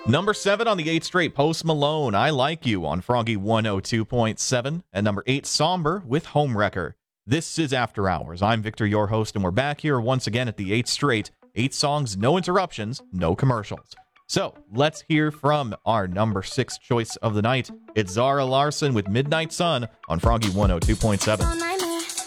Number 7 on the 8th straight, Post Malone, I Like You on Froggy 102.7. And number 8, Somber with Homewrecker. This is After Hours. I'm Victor, your host, and we're back here once again at the 8th straight. 8 songs, no interruptions, no commercials. So, let's hear from our number 6 choice of the night. It's Zara Larsson with Midnight Sun on Froggy 102.7.